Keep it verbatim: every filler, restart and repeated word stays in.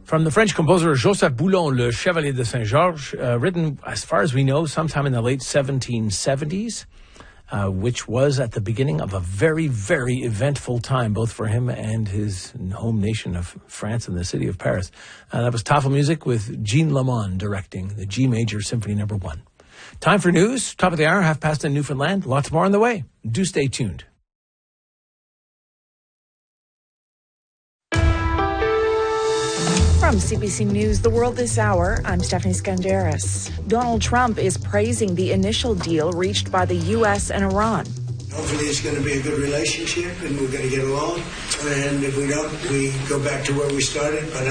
From the French composer Joseph Boulon, Le Chevalier de Saint-Georges, uh, written, as far as we know, sometime in the late seventeen seventies, uh, which was at the beginning of a very, very eventful time, both for him and his home nation of France and the city of Paris. Uh, that was Tafel Music with Jean Lamond directing the G Major Symphony Number One. Time for news. Top of the hour, half past in Newfoundland. Lots more on the way. Do stay tuned. From C B C News, The World This Hour, I'm Stephanie Skandaris. Donald Trump is praising the initial deal reached by the U S and Iran. Hopefully it's going to be a good relationship and we're going to get along. And if we don't, we go back to where we started. But